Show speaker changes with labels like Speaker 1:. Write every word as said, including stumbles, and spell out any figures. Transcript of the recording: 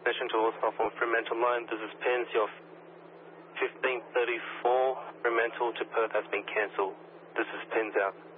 Speaker 1: Destination to all staff on Fremantle line. This is Pens. Your fifteen thirty-four Fremantle to Perth has been cancelled. This is Pens out.